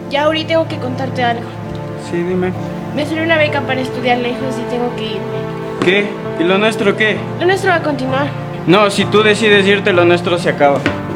Ya ahorita tengo que contarte algo. Sí, dime. Me salió una beca para estudiar lejos y tengo que irme. ¿Qué? ¿Y lo nuestro qué? Lo nuestro va a continuar. No, si tú decides irte, lo nuestro se acaba.